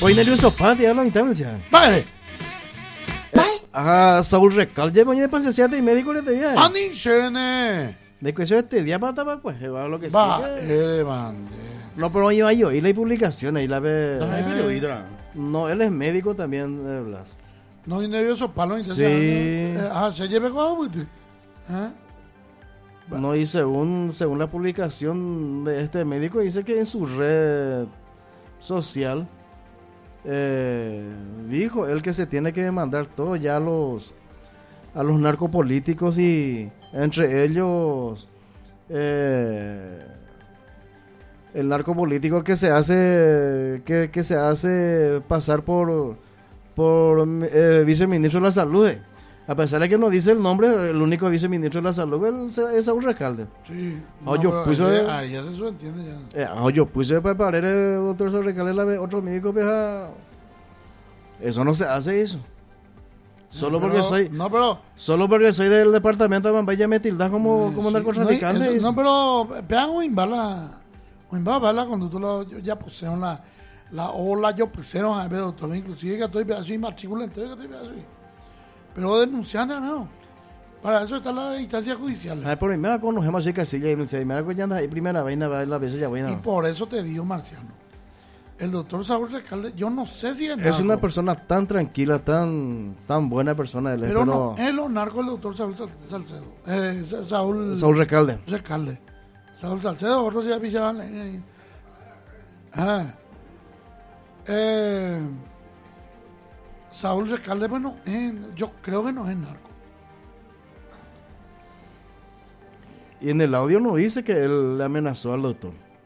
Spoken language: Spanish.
Hoy nervioso pati, ya lo intentaron. Vale. Saúl Recalde, mañana para y médico le te Ani Shene. De que eso este día para tapar, pues, va lo que Va, sigue. mande. No, pero yo y la publicación, ahí la ve. No, hay periodista. No, él es médico también, Blas. No hay nervioso palo. Sí. Se lleve con No, y según la publicación de este médico, dice que en su red social dijo él que se tiene que demandar todo ya a los narcopolíticos y entre ellos el narcopolítico que se hace pasar por viceministro de la salud. A pesar de que no dice el nombre, el único viceministro de la salud es Saúl Recalde. Sí. Yo puse Ya se entiende ya. yo puse para parar el doctor Saúl Recalde otro médico vieja. Eso no se hace eso. Solo porque soy del departamento de Mambaya me tildas como narcotraficante. No, pero vean un bala cuando tú ya pusieron la ola, yo pusieron a ver doctor, inclusive que estoy así matrícula entera que estoy así. Pero denunciando no. Para eso está la instancia judicial. Por mí me conocemos así Casilla y me ya anda ahí primera vaina la vez ya buena. Y por eso te digo, Marciano. El doctor Saúl Recalde, yo no sé si es una persona tan tranquila, tan buena persona. Pero no, es lo narco el doctor Saúl Salcedo. Saúl Recalde. Saúl Salcedo, otros ya pisaban. Saúl Recalde, bueno, yo creo que no es narco. Y en el audio no dice que él le amenazó al doctor.